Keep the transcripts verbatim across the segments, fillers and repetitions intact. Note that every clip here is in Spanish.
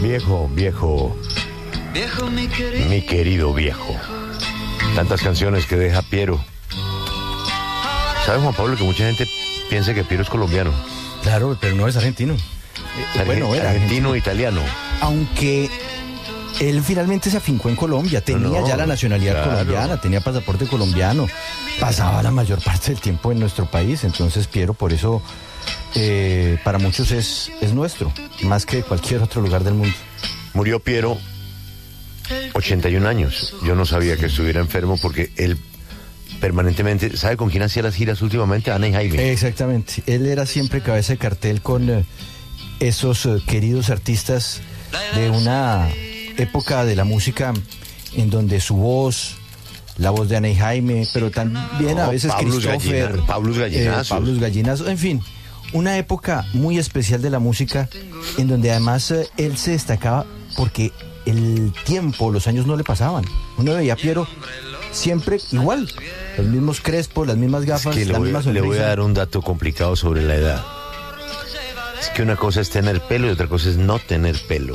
Viejo, viejo, Viejo, mi querido, mi querido viejo. Tantas canciones que deja Piero. ¿Sabes, Juan Pablo, que mucha gente piensa que Piero es colombiano? Claro, pero no es argentino. Es bueno, era argentino, italiano. Aunque él finalmente se afincó en Colombia, tenía No, no, ya la nacionalidad claro. colombiana, tenía pasaporte colombiano, pasaba la mayor parte del tiempo en nuestro país, entonces Piero por eso eh, para muchos es, es nuestro, más que cualquier otro lugar del mundo. Murió Piero, ochenta y un años. Yo no sabía que estuviera enfermo porque él permanentemente, ¿sabe con quién hacía las giras últimamente? Ana y Jaime. Exactamente, él era siempre cabeza de cartel con eh, esos eh, queridos artistas de una época de la música en donde su voz, la voz de Ana y Jaime, pero también No, a veces Pablus Christopher, Gallina- Pablus Gallinazos. eh, Pablus Gallinazos, en fin, una época muy especial de la música en donde además eh, él se destacaba porque el tiempo, los años no le pasaban. Uno veía a Piero siempre igual, los mismos crespos, las mismas Es gafas, que le la voy, misma le voy a sonrisa. dar un dato complicado sobre la edad. Es que una cosa es tener pelo y otra cosa es no tener pelo.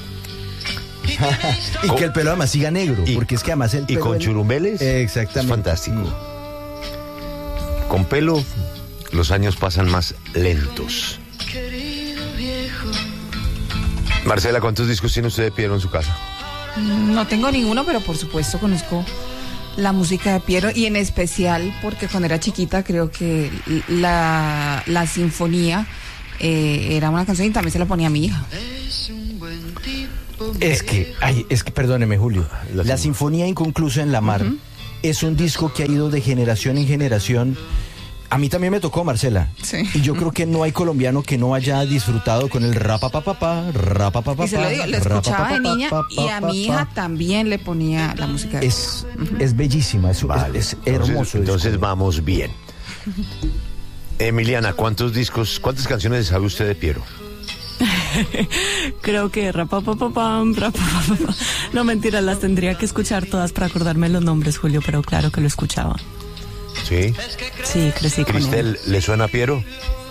Y que el pelo además siga negro, Y- porque es que además el Y pelo... con él- churumbeles, Exactamente. es fantástico. Mm. Con pelo, los años pasan más lentos. querido viejo. Marcela, ¿cuántos discos tiene usted de Piero en su casa? No tengo ninguno, pero por supuesto conozco la música de Piero y en especial porque cuando era chiquita creo que la, la sinfonía eh, era una canción y también se la ponía a mi hija. Es un buen tipo. Es que, ay, es que, perdóneme, Julio, La la, sin- Sinfonía Inconclusa en la Mar es un disco que ha ido de generación en generación. A mí también me tocó, Marcela. Sí. Y yo creo que no hay colombiano que no haya disfrutado con el rapapapapá, rapapapá. Y se lo digo, lo escuchaba de niña y a mi hija también le ponía la música de Es, es bellísima, es, Vale, es, es entonces- hermoso. Entonces, disco. vamos bien. Emiliana, ¿cuántos discos, cuántas canciones sabe usted de Piero? Creo que rapapapapam, rapapapapam. No, mentira, las tendría que escuchar todas para acordarme los nombres, Julio, pero claro que lo escuchaba. ¿Sí? Sí, crecí con él. Cristel, ¿le suena a Piero?